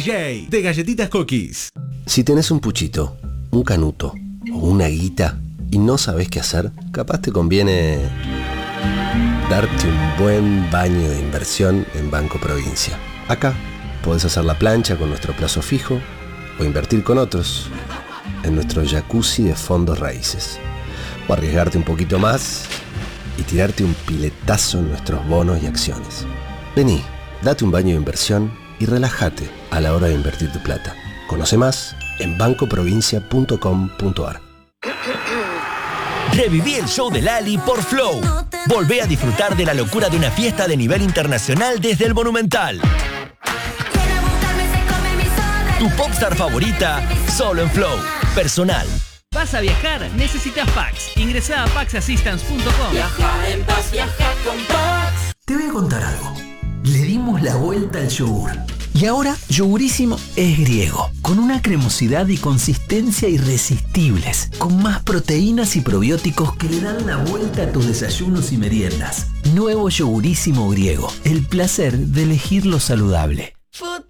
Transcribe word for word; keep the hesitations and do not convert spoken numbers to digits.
J de Galletitas Cookies. Si tenés un puchito, un canuto o una guita y no sabés qué hacer, capaz te conviene darte un buen baño de inversión en Banco Provincia. Acá podés hacer la plancha con nuestro plazo fijo o invertir con otros en nuestro jacuzzi de fondos raíces. O arriesgarte un poquito más y tirarte un piletazo en nuestros bonos y acciones. Vení, date un baño de inversión y relájate a la hora de invertir tu plata. Conoce más en banco provincia punto com punto a r. Reviví el show de Lali por Flow. Volvé a disfrutar de la locura de una fiesta de nivel internacional desde el Monumental. Tu popstar favorita, solo en Flow. Personal. ¿Vas a viajar? Necesitas Pax. Ingresá a pax assistance punto com. Viaja en paz, viaja con Pax. Te voy a contar algo. Le dimos la vuelta al yogur. Y ahora Yogurísimo es griego, con una cremosidad y consistencia irresistibles, con más proteínas y probióticos que le dan la vuelta a tus desayunos y meriendas. Nuevo Yogurísimo griego, el placer de elegir lo saludable. Food